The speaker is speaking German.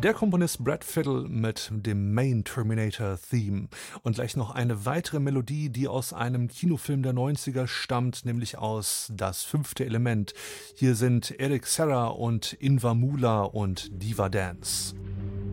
Der Komponist Brad Fiddle mit dem Main Terminator Theme. Und gleich noch eine weitere Melodie, die aus einem Kinofilm der 90er stammt, nämlich aus Das fünfte Element. Hier sind Eric Serra und Inva Mula und Diva Dance.